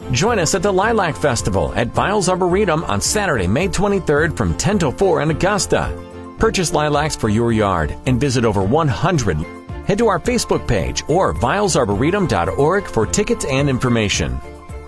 Join us at the Lilac Festival at Viles Arboretum on Saturday, May 23rd from 10 to 4 in Augusta. Purchase lilacs for your yard and visit over 100. Head to our Facebook page or vilesarboretum.org for tickets and information.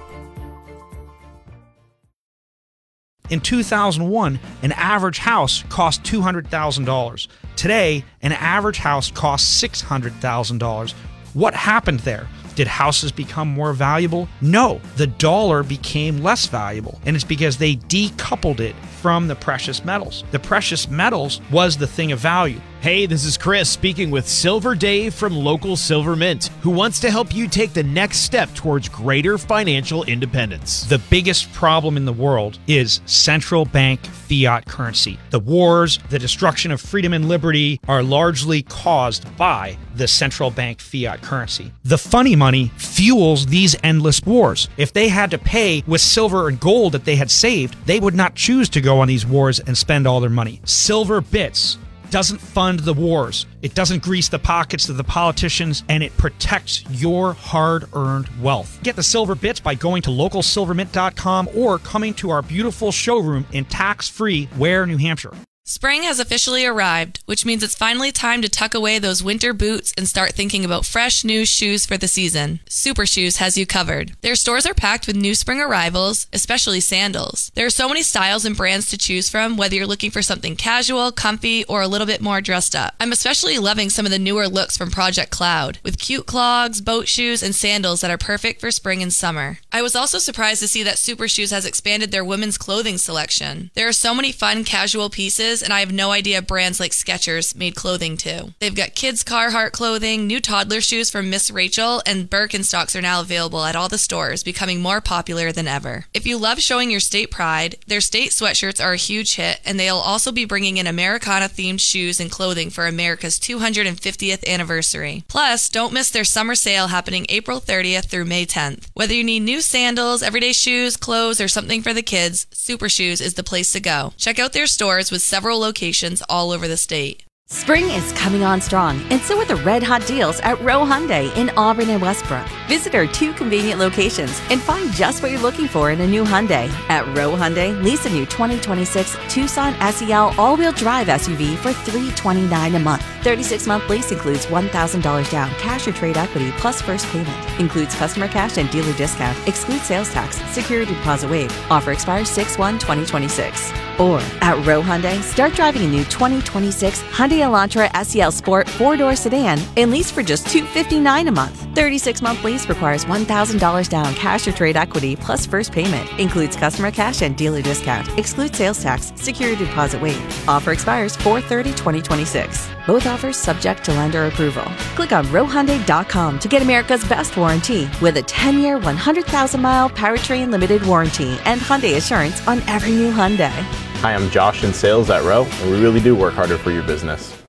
In 2001, an average house cost $200,000. Today, an average house costs $600,000. What happened there? Did houses become more valuable? No, the dollar became less valuable, and it's because they decoupled it from the precious metals. The precious metals was the thing of value. Hey, this is Chris speaking with Silver Dave from Local Silver Mint, who wants to help you take the next step towards greater financial independence. The biggest problem in the world is central bank fiat currency. The wars, the destruction of freedom and liberty are largely caused by the central bank fiat currency. The funny money fuels these endless wars. If they had to pay with silver and gold that they had saved, they would not choose to go on these wars and spend all their money. Silver bits doesn't fund the wars. It doesn't grease the pockets of the politicians, and it protects your hard-earned wealth. Get the silver bits by going to localsilvermint.com or coming to our beautiful showroom in tax-free Ware, New Hampshire. Spring has officially arrived, which means it's finally time to tuck away those winter boots and start thinking about fresh new shoes for the season. Super Shoes has you covered. Their stores are packed with new spring arrivals, especially sandals. There are so many styles and brands to choose from, whether you're looking for something casual, comfy, or a little bit more dressed up. I'm especially loving some of the newer looks from Project Cloud, with cute clogs, boat shoes, and sandals that are perfect for spring and summer. I was also surprised to see that Super Shoes has expanded their women's clothing selection. There are so many fun casual pieces, and I have no idea brands like Skechers made clothing too. They've got kids Carhartt clothing, new toddler shoes from Miss Rachel, and Birkenstocks are now available at all the stores, becoming more popular than ever. If you love showing your state pride, their state sweatshirts are a huge hit, and they'll also be bringing in Americana-themed shoes and clothing for America's 250th anniversary. Plus, don't miss their summer sale happening April 30th through May 10th. Whether you need new sandals, everyday shoes, clothes, or something for the kids, Super Shoes is the place to go. Check out their stores with several locations all over the state. Spring is coming on strong, and so are the red-hot deals at Rowe Hyundai in Auburn and Westbrook. Visit our 2 convenient locations and find just what you're looking for in a new Hyundai. At Rowe Hyundai, lease a new 2026 Tucson SEL all-wheel drive SUV for $329 a month. 36-month lease includes $1,000 down, cash or trade equity, plus first payment. Includes customer cash and dealer discount. Excludes sales tax. Security deposit waived. Offer expires 6/1/2026. Or at Rowe Hyundai, start driving a new 2026 Hyundai Elantra SEL Sport 4-door sedan and lease for just $259 a month. 36-month lease requires $1,000 down, cash or trade equity, plus first payment. Includes customer cash and dealer discount. Excludes sales tax. Security deposit waived. Offer expires 4/30/2026. Both offers subject to lender approval. Click on RoweHyundai.com to get America's best warranty with a 10-year, 100,000-mile powertrain limited warranty and Hyundai Assurance on every new Hyundai. Hi, I'm Josh in sales at Rowe, and we really do work harder for your business.